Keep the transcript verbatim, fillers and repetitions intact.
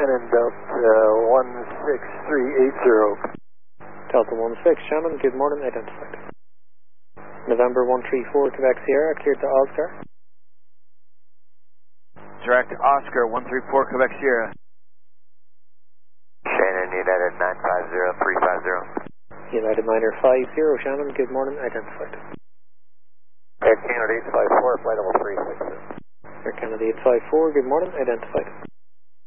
Shannon, Delta one six three eight zero. Delta one six, Shannon, good morning, identified. November one three four, Quebec Sierra, cleared to Oscar. Direct Oscar, one three four, Quebec Sierra. Shannon, United nine five zero three five zero. United Niner five zero, Shannon, good morning, identified. Air Canada eight five four, flight level three six zero. Air Canada eight five four, good morning, identified.